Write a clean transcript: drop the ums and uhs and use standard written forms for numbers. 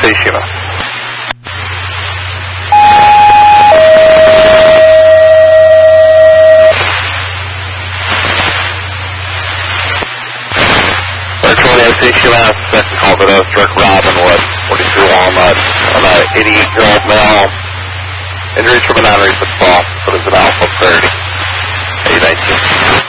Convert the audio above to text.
Shiva. Virtual FC Shiva, second call to those, direct Robinwood, 43 Walnut, on a 88-year-old male, injuries from an non-recent fall, so there's an alpha 30, 819.